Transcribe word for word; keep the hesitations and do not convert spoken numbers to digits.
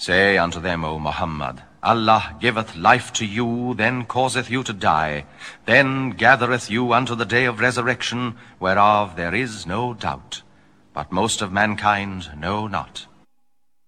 Say unto them, O Muhammad, Allah giveth life to you, then causeth you to die, then gathereth you unto the day of resurrection, whereof there is no doubt. But most of mankind know not.